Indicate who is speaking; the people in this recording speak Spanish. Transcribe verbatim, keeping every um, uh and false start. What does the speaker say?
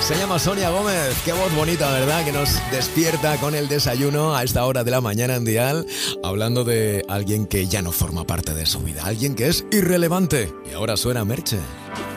Speaker 1: Se llama Sonia Gómez. Qué voz bonita, ¿verdad? Que nos despierta con el desayuno a esta hora de la mañana en Dial, hablando de alguien que ya no forma parte de su vida, alguien que es irrelevante. Y ahora suena Merche.